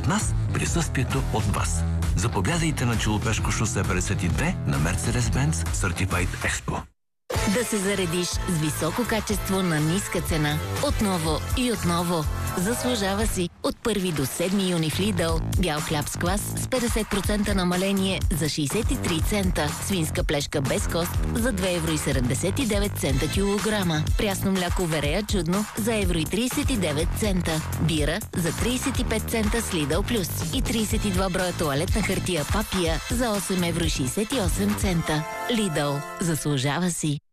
от нас, присъствието от вас. Заповядайте на Челопешко шосе 52 на Mercedes-Benz Certified Expo. Да се заредиш с високо качество на ниска цена. Отново и отново. Заслужава си. От 1 до 7 юни в Lidl. Бял хляб с квас с 50% намаление за 63 цента. Свинска плешка без кост за 2,79 евро килограма. Прясно мляко Верея чудно за 1,39 цента. Бира за 35 цента с Lidl Plus. И 32 броя тоалетна хартия Папия за 8,68 евро. Lidl. Заслужава си.